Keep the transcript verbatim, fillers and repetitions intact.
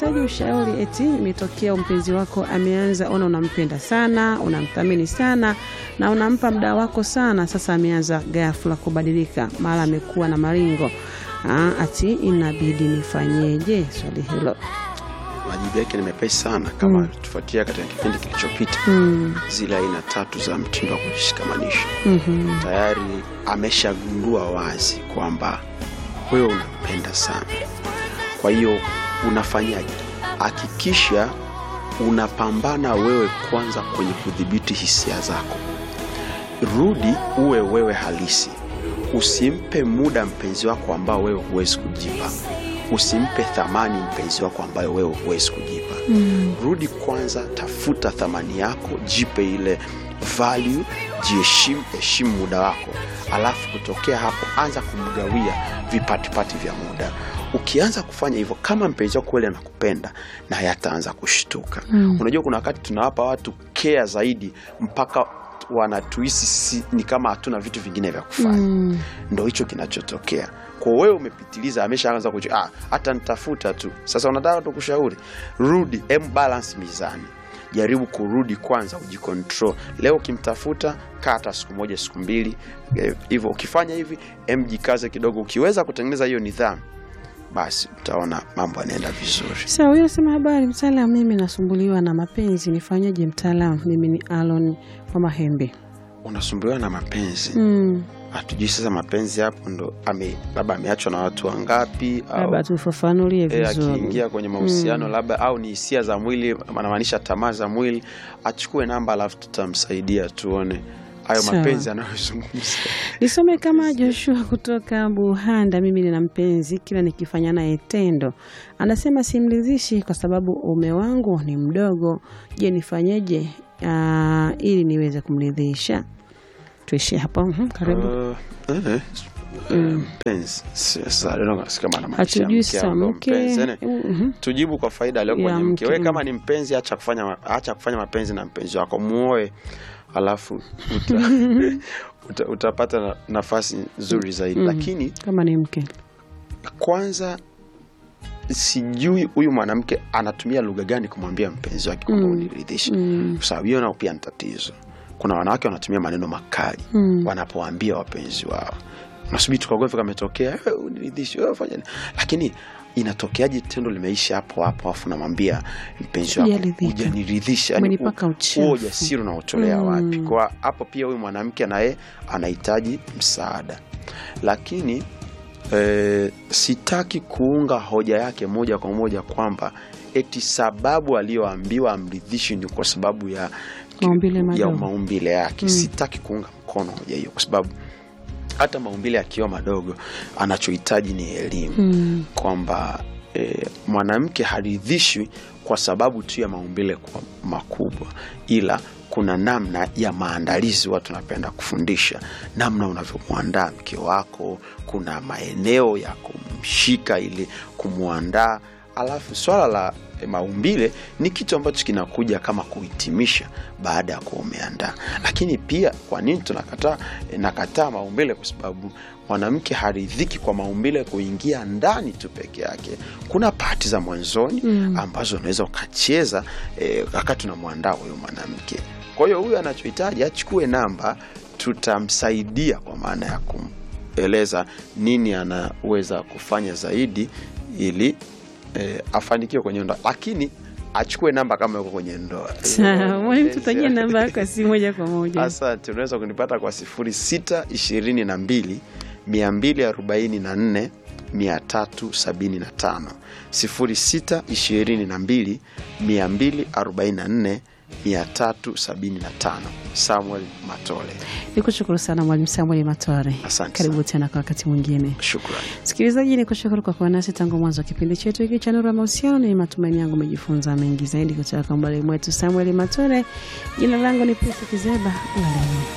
unahitaji ushauri eti imetokea mpenzi wako ameanza ona unampenda sana, unamthamini sana na unampa muda wako sana, sasa ameanza ghafla kubadilika, mara amekuwa na maringo. Ah, ati inabidi nifanyeje? Swali hilo majibu yake ni mepesi sana kama mm. tufuatia katika kipindi kilichopita mm. zile aina tatu za mtindo wa kujishikamanisha. Mm-hmm. Tayari ameshagundua wazi kwamba wewe unampenda sana. Kwa hiyo unafanyaje? Hakikisha unapambana wewe kwanza kwenye kudhibiti hisia zako. Rudi uwe wewe halisi. Usimpe muda mpenzi wako ambao wewe huwezi kujipa. Usimpe thamani mpenzi wako ambayo wewe huwezi kujipa. Mm. Rudi kwanza, tafuta thamani yako, jipe ile value, jiheshimu, heshimu muda wako. Alafu kutokea hapo anza kumgawia vipatipati vya muda. Ukianza kufanya hivyo, kama mpenzi wako kweli anakupenda, na yataanza kushtuka. Mm. Unajua kuna wakati tunawapa watu care zaidi mpaka wanatuhisi si, ni kama hatuna vitu vingine vya kufanya. Mm. Ndio hicho kinachotokea. Kwa wewe umepitiliza, ameshaanza kujua ah hata nitafuta tu. Sasa unataka tukushauri, rudi, em balance mizani. Jaribu kurudi kwanza, ujicontrol. Leo kimtafuta, kata siku moja siku mbili. Hivyo ukifanya hivi, em jikaze kidogo. Ukiweza kutengeneza hiyo nidhamu, basi utaona mambo yanaenda vizuri. Sasa wewe sema habari mtaalamu, mimi nasumbuliwa na mapenzi, nifanyaje mtaalamu? Mimi ni Alon wa Mahembe. Unasumbuliwa na mapenzi? Mm. Hatujui sasa mapenzi hapo ndo ame labda ameachwa na watu wangapi, au labda tufafanulie vizuri. Akiingia kwenye mahusiano mm. labda au ni hisia za mwili, anamaanisha tamaa za mwili, achukue namba alafu tutamsaidia tuone hayo mapenzi anayozungumza. Nisome kama Joshua kutoka Buhanda, mimi nina mpenzi, kila nikifanya naye tendo anasema simridhishi kwa sababu ume wangu ni mdogo. Je, nifanyeje uh, ili niweze kumridhisha? Tuishie hapo. Mhm, karibu. Uh, eh, mm. mpenzi. Sasa leo kama anamaanisha mke. Tujibu kwa faida leo kwenye mke. Wewe kama ni mpenzi, acha kufanya acha kufanya mapenzi na mpenzi wako, muoe, alafu uta, uta, utapata nafasi nzuri zaidi. Mm. Lakini kama ni mke, kwanza sijui huyu mwanamke anatumia lugha gani kumwambia mpenzi wake kwamba mm. uniridhishe. Mm. Kwa sababu hiyo na pia ni tatizo. Kuna wanawake wanatumia maneno makali mm. wanapoambia wapenzi wao. Unasubiri tukagoe kama imetokea uniridhishe, wewe fanya nini? Lakini inatokeaje tendo limeisha hapo hapo afu namwambia mpenzi wako hujaniridhisha, yani huo ujasiri unaotolea mm. wapi? Kwa hapo pia huyu mwanamke naye anahitaji msaada. Lakini e, sitaki kuunga hoja yake moja kwa moja kwamba eti sababu aliyoambiwa amridhishi ni kwa sababu ya maumbile ya maumbile yake. Mm. Sitaki kuunga mkono hoja hiyo kwa sababu hata maumbile yakiwa madogo, anachohitaji ni elimu. Mm. Kwamba e, mwanamke haridhishwi kwa sababu tu ya maumbile kwa makubwa, ila kuna namna ya maandalizi. Watu napenda kufundisha namna unavyomwandaa mke wako, kuna maeneo ya kumshika ili kumuandaa. Alafu swala la maumbile ni kitu ambacho kinakuja kama kuhitimisha baada ya kuumeandaa. Lakini pia kwa nini tunakataa nakataa maumbile? Kwa sababu mwanamke haridhiki kwa maumbile kuingia ndani tu peke yake. Kuna pati za mwanzoni mm. ambazo unaweza ukacheza e, wakati tunamwandaa huyo mwanamke. Kwa hiyo huyu anachohitaji achukue namba, tutamsaidia kwa maana ya kumeleza nini anaweza kufanya zaidi ili E, afanikiwe kwenye ndoa. Lakini achukue namba kama yuko kwenye ndoa. Sawa, mwalimu tutajie namba yako si moja kwa moja. Asante, unaweza kunipata kwa sifuri sita ishirini na mbili mia mbili arobaini na nne mia tatu sabini na tano. sifuri sita ishirini na mbili mia mbili arobaini na nne mia tatu sabini na tano. Samuel Matole. Nikushukuru sana Mwalimu Samuel Matole. Asante. Karibu tena kwa wakati mwingine. Shukrani. Sikilizaji, nikushukuru kwa kuwa nasi tangu mwanzo wa kipindi chetu hiki cha Nuru ya Mahusiano. Ni matumaini yangu umejifunza mengi zaidi kutoka kwa Mwalimu wetu Samuel Matole. Jina langu ni Pesa Kizeba.